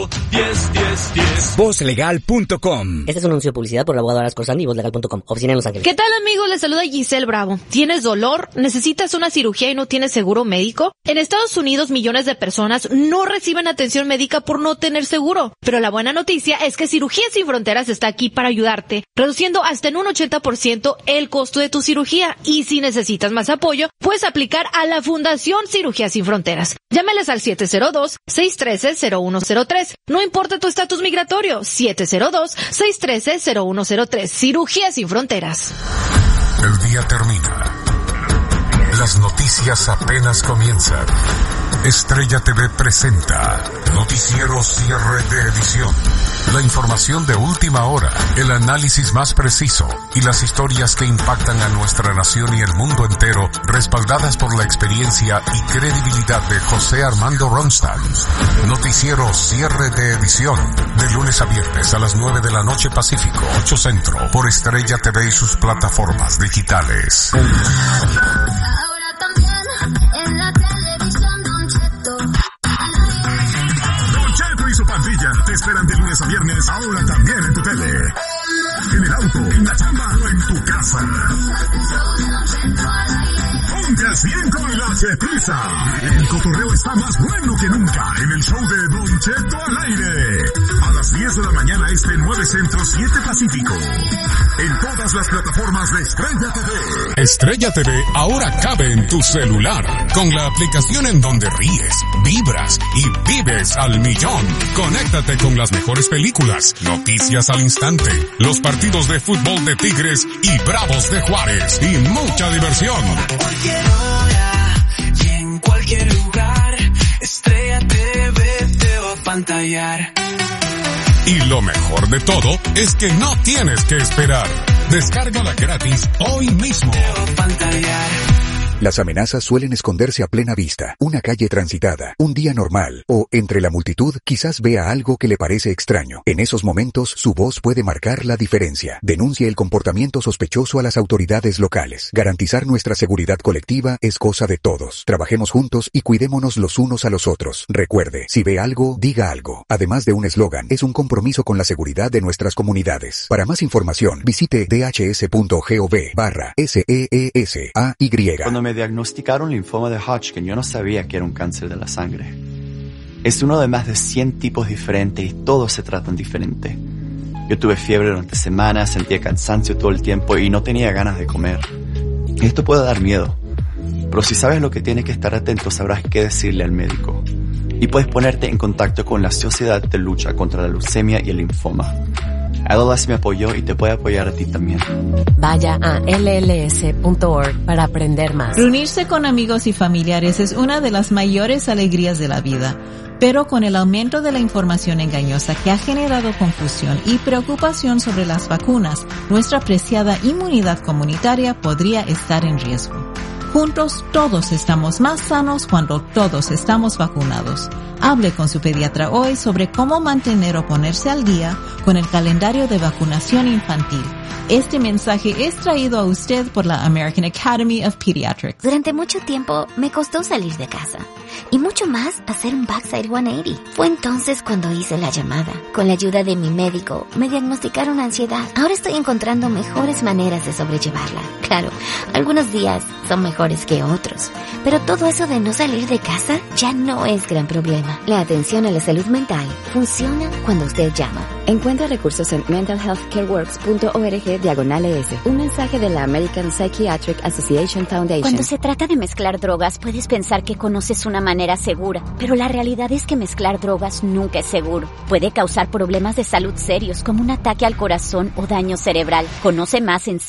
800-1010-10. Vozlegal.com. Este es un anuncio de publicidad por el abogado Aras Corsani y Vozlegal.com. Oficina en Los Ángeles. ¿Qué tal, amigos? Les saluda Giselle Bravo. ¿Tienes dolor? ¿Necesitas una cirugía y no tienes seguro médico? En Estados Unidos, millones de personas no reciben atención médica por no tener seguro. Pero la buena noticia es que Cirugías Sin Fronteras está aquí para ayudarte, reduciendo hasta en un 80% el costo de tu cirugía. Y si necesitas más apoyo, puedes aplicar a la Fundación Cirugías Sin Fronteras. Llámales al 702-613-0103. No importa tu estatus migratorio, 702-613-0103. Cirugías Sin Fronteras. El día termina. Las noticias apenas comienzan. Estrella TV presenta Noticiero Cierre de Edición. La información de última hora, el análisis más preciso y las historias que impactan a nuestra nación y el mundo entero, respaldadas por la experiencia y credibilidad de José Armando Ronstadt. Noticiero Cierre de Edición, de lunes a viernes a las 9 de la noche Pacífico, 8 Centro, por Estrella TV y sus plataformas digitales. En la televisión, Don Cheto. Don Cheto y su pandilla te esperan de lunes a viernes, ahora también en tu tele. En el auto, en la chamba o en tu casa. Ponte al 100 con la Chetiza. El cotorreo está más bueno que nunca en el show de Don Cheto al aire. A las 10 de la mañana 9 Centro, 7 Pacífico. En todas las plataformas de Estrella TV. Estrella TV ahora cabe en tu celular, con la aplicación en donde ríes, vibras y vives al millón. Conéctate con las mejores películas, noticias al instante, los partidos de fútbol de Tigres y Bravos de Juárez y mucha diversión. A cualquier hora y en cualquier lugar, Estrella TV te va a pantallar. Y lo mejor de todo es que no tienes que esperar. Descárgala gratis hoy mismo. Las amenazas suelen esconderse a plena vista, una calle transitada, un día normal, o entre la multitud quizás vea algo que le parece extraño. En esos momentos, su voz puede marcar la diferencia. Denuncie el comportamiento sospechoso a las autoridades locales. Garantizar nuestra seguridad colectiva es cosa de todos. Trabajemos juntos y cuidémonos los unos a los otros. Recuerde, si ve algo, diga algo. Además de un eslogan, es un compromiso con la seguridad de nuestras comunidades. Para más información, visite dhs.gov/SEESAY. Cuando me diagnosticaron linfoma de Hodgkin, yo no sabía que era un cáncer de la sangre. Es uno de más de 100 tipos diferentes y todos se tratan diferente. Yo tuve fiebre durante semanas, sentía cansancio todo el tiempo y no tenía ganas de comer. Esto puede dar miedo, pero si sabes lo que tienes que estar atento, sabrás qué decirle al médico. Y puedes ponerte en contacto con la Sociedad de Lucha contra la Leucemia y el Linfoma. ALS me apoyó y te puede apoyar a ti también. Vaya a lls.org para aprender más. Reunirse con amigos y familiares es una de las mayores alegrías de la vida. Pero con el aumento de la información engañosa que ha generado confusión y preocupación sobre las vacunas, nuestra preciada inmunidad comunitaria podría estar en riesgo. Juntos todos estamos más sanos cuando todos estamos vacunados. Hable con su pediatra hoy sobre cómo mantener o ponerse al día con el calendario de vacunación infantil. Este mensaje es traído a usted por la American Academy of Pediatrics. Durante mucho tiempo me costó salir de casa. Y mucho más hacer un backside 180. Fue entonces cuando hice la llamada. Con la ayuda de mi médico, me diagnosticaron ansiedad. Ahora estoy encontrando mejores maneras de sobrellevarla. Claro, algunos días son mejores que otros. Pero todo eso de no salir de casa ya no es gran problema. La atención a la salud mental funciona cuando usted llama. Encuentra recursos en mentalhealthcareworks.org/ES. Un mensaje de la American Psychiatric Association Foundation. Cuando se trata de mezclar drogas, puedes pensar que conoces una manera segura, pero la realidad es que mezclar drogas nunca es seguro. Puede causar problemas de salud serios como un ataque al corazón o daño cerebral. Conoce más en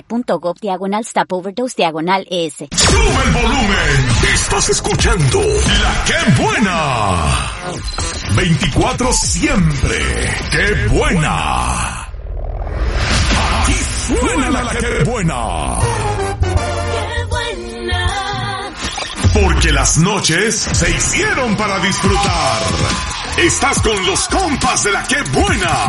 cdc.gov/stopoverdose/ES. ¡Sube el volumen! Estás escuchando La Qué Buena. 24 siempre. ¡Qué buena! Aquí suena La Qué Buena. Porque las noches se hicieron para disfrutar. Estás con los compas de La Qué Buena.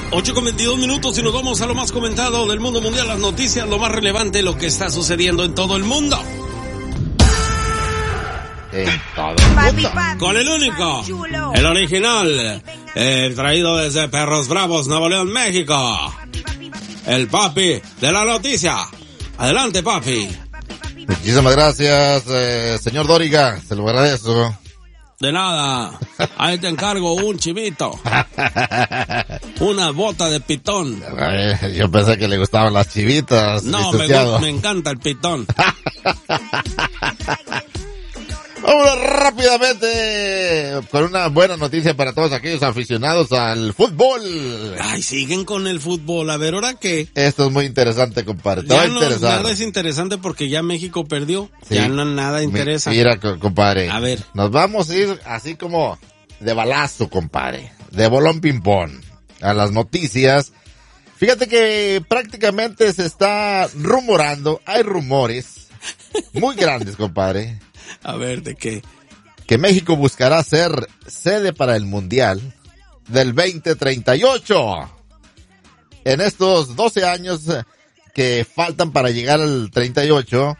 8:22 y nos vamos a lo más comentado del mundo mundial, las noticias, lo más relevante, lo que está sucediendo en todo el mundo. Con el único, el original, traído desde Perros Bravos, Nuevo León, México. El papi de la noticia. Adelante, papi. Muchísimas gracias, señor Doriga, se lo agradezco. De nada, ahí te encargo un chivito. Una bota de pitón. Yo pensé que le gustaban las chivitas. No, me encanta el pitón. Vamos rápidamente con una buena noticia para todos aquellos aficionados al fútbol. Ay, siguen con el fútbol. A ver, ¿ahora qué? Esto es muy interesante, compadre. Te va a interesar. Nada es interesante porque ya México perdió. Sí. Ya no nada interesa. Mira, compadre. A ver. Nos vamos a ir así como de balazo, compadre. De bolón ping-pong. A las noticias. Fíjate que prácticamente se está rumorando. Hay rumores muy grandes, compadre. A ver, ¿de qué? Que México buscará ser sede para el Mundial del 2038. En estos 12 años que faltan para llegar al 38,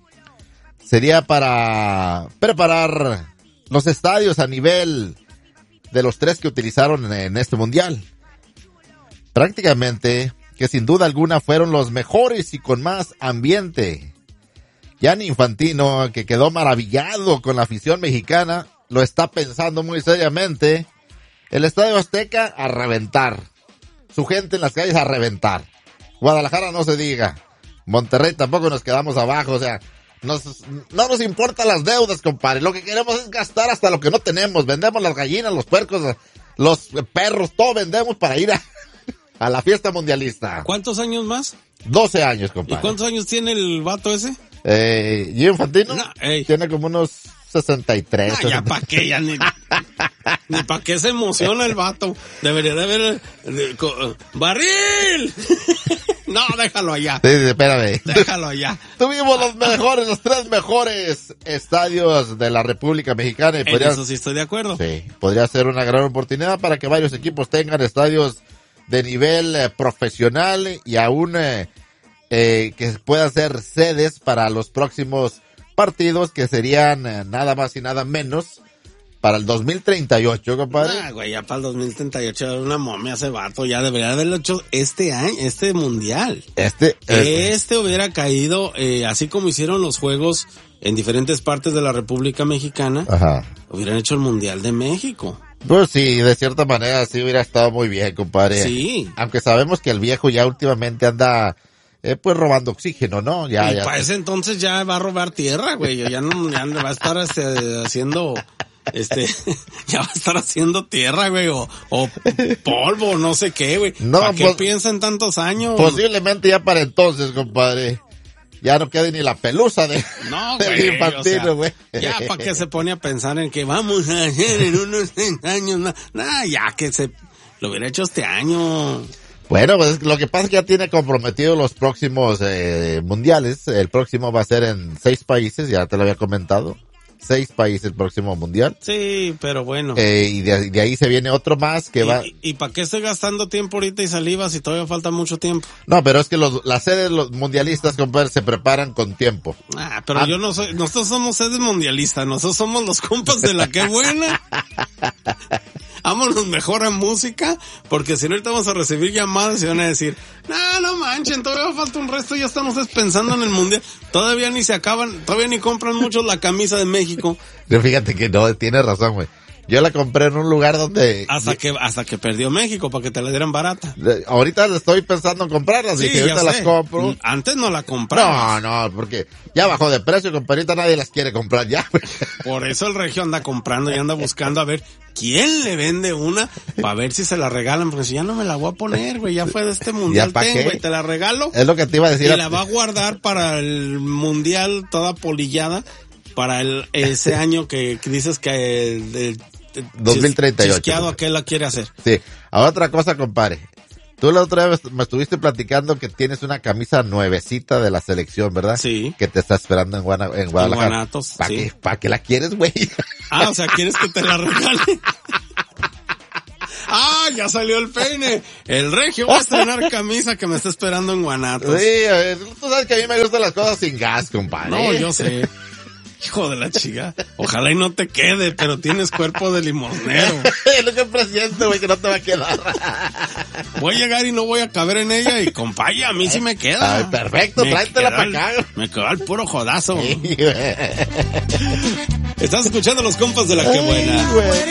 sería para preparar los estadios a nivel de los 3 que utilizaron en este Mundial. Prácticamente, que sin duda alguna fueron los mejores y con más ambiente. Gianni Infantino, que quedó maravillado con la afición mexicana, lo está pensando muy seriamente. El Estadio Azteca a reventar. Su gente en las calles a reventar. Guadalajara no se diga. Monterrey tampoco nos quedamos abajo. O sea, no nos importan las deudas, compadre. Lo que queremos es gastar hasta lo que no tenemos. Vendemos las gallinas, los puercos, los perros, todo vendemos para ir a la fiesta mundialista. ¿Cuántos años más? 12 años, compadre. ¿Y cuántos años tiene el vato ese? Gio Infantino tiene como unos 63. Ya pa' qué, ya ni pa' qué se emociona el vato. Debería de haber ¡barril! No, déjalo allá. Sí, espérame. Déjalo allá. Tuvimos los 3 mejores estadios de la República Mexicana. Y eso sí estoy de acuerdo. Sí, podría ser una gran oportunidad para que varios equipos tengan estadios de nivel profesional y aún que puedan ser sedes para los próximos partidos, que serían nada más y nada menos para el 2038, compadre. Güey, ya para el 2038 una momia ese vato, ya debería haberlo hecho este año, este mundial. Este hubiera caído, así como hicieron los juegos en diferentes partes de la República Mexicana. Ajá. Hubieran hecho el Mundial de México. Pues sí, de cierta manera sí hubiera estado muy bien, compadre. Sí. Aunque sabemos que el viejo ya últimamente anda pues robando oxígeno, ¿no? Ya para ese entonces ya va a robar tierra, güey. Ya va a estar haciendo ya va a estar haciendo tierra, güey, o polvo, no sé qué, güey. No, ¿para qué piensa en tantos años? Posiblemente ya para entonces, compadre. Ya no quede ni la pelusa de Infantino, güey. Ya para que se pone a pensar en que vamos a hacer en unos 6 años, ya que lo hubiera hecho este año. Bueno, pues lo que pasa es que ya tiene comprometido los próximos mundiales. El próximo va a ser en 6 países, ya te lo había comentado. 6 países el próximo mundial. Sí, pero bueno. Y de ahí se viene otro más que va. ¿Y para qué estoy gastando tiempo ahorita y saliva si todavía falta mucho tiempo? No, pero es que las sedes, los mundialistas, compadre, se preparan con tiempo. Pero yo no soy, nosotros somos sedes mundialistas, nosotros somos los compas de la que buena. Vámonos mejor a música, porque si no ahorita vamos a recibir llamadas y van a decir, no manchen, todavía falta un resto, ya estamos pensando en el mundial, todavía ni se acaban, todavía ni compran muchos la camisa de México. Pero fíjate que no, tienes razón, güey. Yo la compré en un lugar donde... Hasta que perdió México, para que te la dieran barata. Ahorita estoy pensando en comprarlas, sí, y que ahorita las compro. Antes no la compraba. No, porque ya bajó de precio, compadrita, nadie las quiere comprar ya. Por eso el Regio anda comprando y anda buscando a ver quién le vende una, para ver si se la regalan, porque si ya no me la voy a poner, güey, ya fue de este mundial, güey, te la regalo. Es lo que te iba a decir. Y la va a guardar para el mundial toda polillada, para ese año que dices que 2038. Chisqueado aquel la quiere hacer. Sí. Ahora otra cosa, compadre. Tú la otra vez me estuviste platicando que tienes una camisa nuevecita de la selección, ¿verdad? Sí. Que te está esperando en Guadalajara. En Guanatos, sí. ¿Para qué la quieres, güey? O sea, ¿quieres que te la regale? Ya salió el peine. El regio va a estrenar camisa que me está esperando en Guanatos. Sí, a ver, tú sabes que a mí me gustan las cosas sin gas, compadre. No, yo sé. Hijo de la chica. Ojalá y no te quede, pero tienes cuerpo de limosnero. Es lo que presiento, güey, que no te va a quedar. Voy a llegar y no voy a caber en ella y, compadre, a mí sí me queda. Ay, perfecto, tráetela para acá. Me quedó al puro jodazo. Estás escuchando los compas de La Que Buena.